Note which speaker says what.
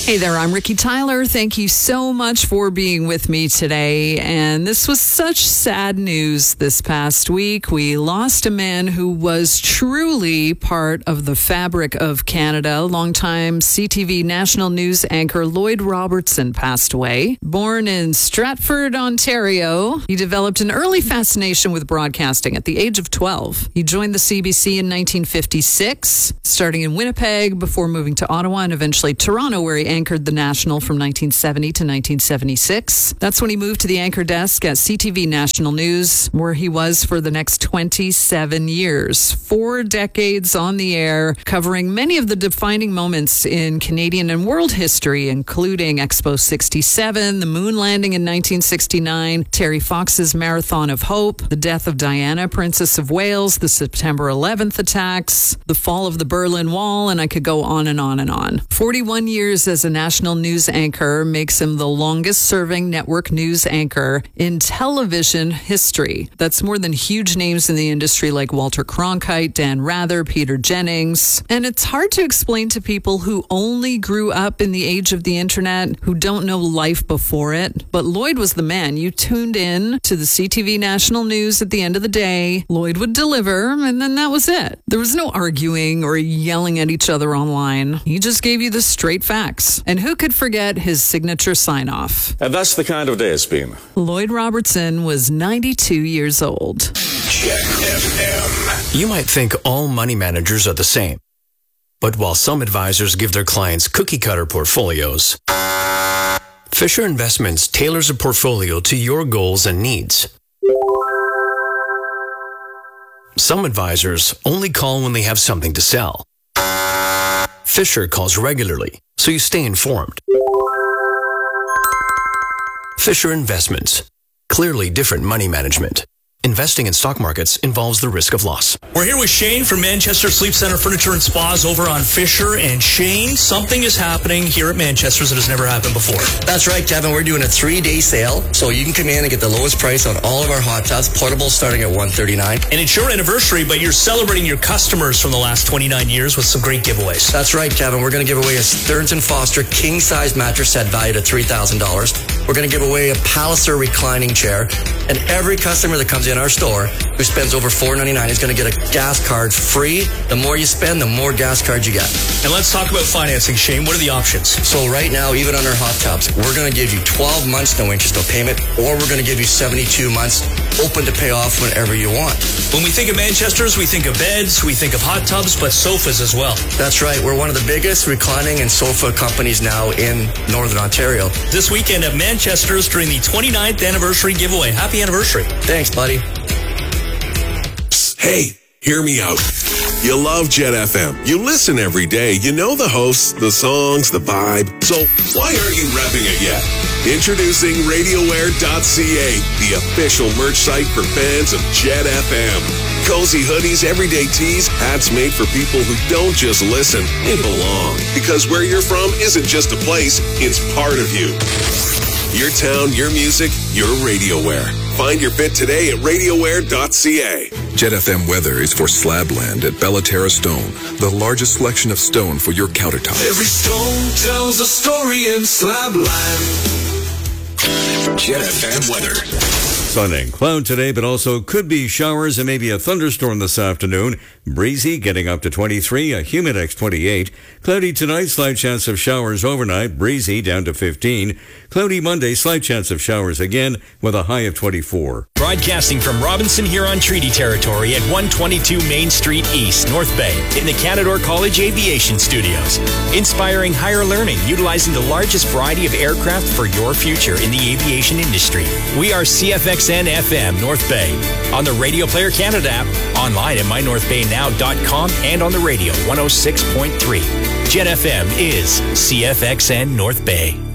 Speaker 1: Hey there, I'm Ricky Tyler. Thank you so much for being with me today. And this was such sad news this past week. We lost a man who was truly part of the fabric of Canada. Longtime CTV national news anchor Lloyd Robertson passed away. Born in Stratford, Ontario, he developed an early fascination with broadcasting at the age of 12. He joined the CBC in 1956, starting in Winnipeg before moving to Ottawa and eventually Toronto, where he anchored the National from 1970 to 1976. That's when he moved to the anchor desk at CTV National News, where he was for the next 27 years. 4 decades on the air, covering many of the defining moments in Canadian and world history, including Expo 67, the moon landing in 1969, Terry Fox's Marathon of Hope, the death of Diana, Princess of Wales, the September 11th attacks, the fall of the Berlin Wall, and I could go on and on and on. 41 years as a national news anchor makes him the longest-serving network news anchor in television history. That's more than huge names in the industry like Walter Cronkite, Dan Rather, Peter Jennings. And it's hard to explain to people who only grew up in the age of the internet, who don't know life before it. But Lloyd was the man. You tuned in to the CTV National News at the end of the day. Lloyd would deliver, and then that was it. There was no arguing or yelling at each other online. He just gave you the straight facts. And who could forget his signature sign-off?
Speaker 2: And that's the kind of day it's been.
Speaker 1: Lloyd Robertson was 92 years old.
Speaker 3: Jet FM. You might think all money managers are the same. But while some advisors give their clients cookie-cutter portfolios, Fisher Investments tailors a portfolio to your goals and needs. Some advisors only call when they have something to sell. Fisher calls regularly, so you stay informed. Fisher Investments. Clearly different money management. Investing in stock markets involves the risk of loss.
Speaker 4: We're here with Shane from Manchester Sleep Center Furniture and Spas over on Fisher. And Shane, something is happening here at Manchester's that has never happened before.
Speaker 5: That's right, Kevin. We're doing a 3-day sale, so you can come in and get the lowest price on all of our hot tubs, portable starting at $139.
Speaker 4: And it's your anniversary, but you're celebrating your customers from the last 29 years with some great giveaways.
Speaker 5: That's right, Kevin. We're going to give away a Stearns & Foster king-size mattress set valued at $3,000. We're going to give away a Palliser reclining chair. And every customer that comes in our store who spends over $4.99 is going to get a gas card free. The more you spend, the more gas cards you get.
Speaker 4: And let's talk about financing, Shane. What are the options?
Speaker 5: So right now, even on our hot tubs, we're going to give you 12 months, no interest, no payment, or we're going to give you 72 months open to pay off whenever you want.
Speaker 4: When we think of Manchester's, we think of beds, we think of hot tubs, but sofas as well.
Speaker 5: That's right. We're one of the biggest reclining and sofa companies now in Northern Ontario.
Speaker 4: This weekend at Manchester's during the 29th anniversary giveaway. Happy anniversary.
Speaker 5: Thanks, buddy.
Speaker 6: Hey, hear me out. You love Jet FM. You listen every day. You know the hosts, the songs, the vibe. So why aren't you repping it yet? Introducing RadioWare.ca, the official merch site for fans of Jet FM. Cozy hoodies, everyday tees, hats made for people who don't just listen, they belong. Because where you're from isn't just a place, it's part of you. Your town, your music, your RadioWare. Find your fit today at RadioWare.ca.
Speaker 7: Jet FM weather is for Slabland at Bellaterra Stone, the largest selection of stone for your countertop.
Speaker 8: Every stone tells a story in Slabland.
Speaker 3: Jet FM weather.
Speaker 9: Sunny and cloud today, but also could be showers and maybe a thunderstorm this afternoon. Breezy, getting up to 23, a Humidex 28. Cloudy tonight, slight chance of showers overnight. Breezy down to 15. Cloudy Monday, slight chance of showers again with a high of 24.
Speaker 10: Broadcasting from Robinson Huron Treaty Territory at 122 Main Street East, North Bay, in the Canadore College Aviation Studios. Inspiring higher learning, utilizing the largest variety of aircraft for your future in the aviation industry. We are CFXN FM North Bay, on the Radio Player Canada app, online at mynorthbaynow.com, and on the radio 106.3. Jet FM is CFXN North Bay.